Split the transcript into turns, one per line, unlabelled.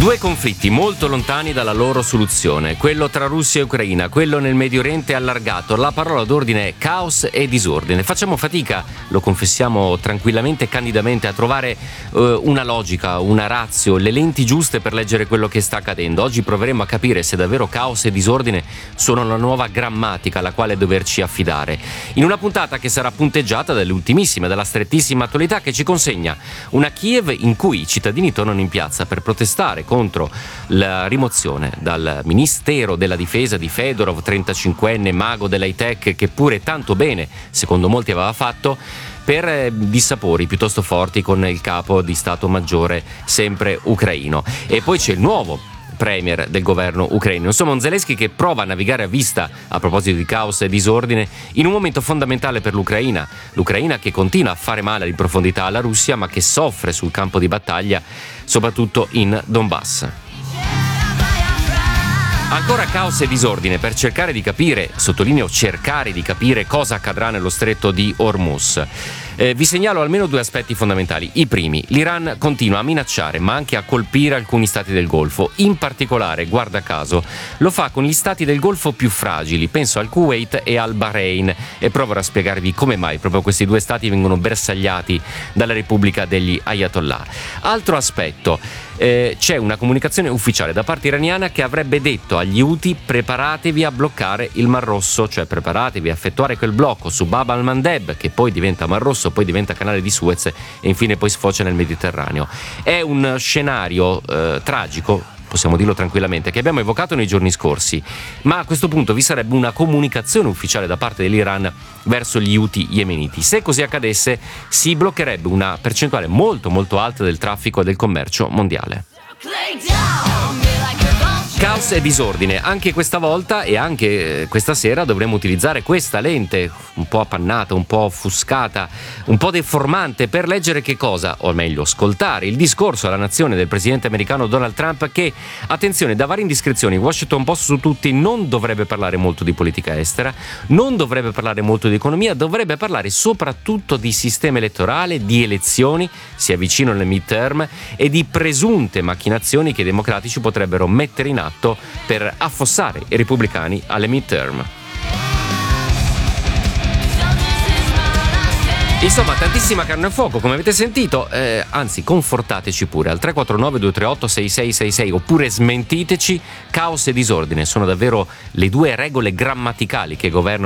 Due conflitti molto lontani dalla loro soluzione, quello tra Russia e Ucraina, quello nel Medio Oriente allargato. La parola d'ordine è caos e disordine. Facciamo fatica, lo confessiamo tranquillamente e candidamente, a trovare una logica, una ratio, le lenti giuste per leggere quello che sta accadendo. Oggi proveremo a capire se davvero caos e disordine sono la nuova grammatica alla quale doverci affidare. In una puntata che sarà punteggiata dalle ultimissime, dalla strettissima attualità, che ci consegna una Kiev in cui i cittadini tornano in piazza per protestare contro la rimozione dal Ministero della Difesa di Fedorov, 35enne mago dell'high tech, che pure tanto bene, secondo molti, aveva fatto, per dissapori piuttosto forti con il capo di Stato Maggiore sempre ucraino. E poi c'è il nuovo premier del governo ucraino, insomma Zelensky, che prova a navigare a vista, a proposito di caos e disordine, in un momento fondamentale per l'Ucraina che continua a fare male in profondità alla Russia, ma che soffre sul campo di battaglia, soprattutto in Donbass. Ancora caos e disordine per cercare di capire, sottolineo cercare di capire, cosa accadrà nello stretto di Hormuz. Vi segnalo almeno due aspetti fondamentali. I primi: l'Iran continua a minacciare ma anche a colpire alcuni stati del Golfo. In particolare, guarda caso, lo fa con gli stati del Golfo più fragili, penso al Kuwait e al Bahrain, e proverò a spiegarvi come mai proprio questi due stati vengono bersagliati dalla Repubblica degli Ayatollah. Altro aspetto: c'è una comunicazione ufficiale da parte iraniana che avrebbe detto agli Houthi: preparatevi a bloccare il Mar Rosso, cioè preparatevi a effettuare quel blocco su Bab al-Mandeb, che poi diventa Mar Rosso, poi diventa canale di Suez e infine poi sfocia nel Mediterraneo. È un scenario tragico, possiamo dirlo tranquillamente, che abbiamo evocato nei giorni scorsi, ma a questo punto vi sarebbe una comunicazione ufficiale da parte dell'Iran verso gli Houthi yemeniti. Se così accadesse, si bloccherebbe una percentuale molto molto alta del traffico e del commercio mondiale. Caos e disordine, anche questa volta e anche questa sera dovremo utilizzare questa lente un po' appannata, un po' offuscata, un po' deformante, per leggere che cosa, o meglio ascoltare il discorso alla nazione del presidente americano Donald Trump, che, attenzione, da varie indiscrezioni, Washington Post su tutti, non dovrebbe parlare molto di politica estera, non dovrebbe parlare molto di economia, dovrebbe parlare soprattutto di sistema elettorale, di elezioni, si avvicinano le midterm, e di presunte macchinazioni che i democratici potrebbero mettere in atto per affossare i repubblicani alle midterm. Insomma, tantissima carne a fuoco, come avete sentito, anzi confortateci pure al 349-238-6666, oppure smentiteci. Caos e disordine sono davvero le due regole grammaticali che governano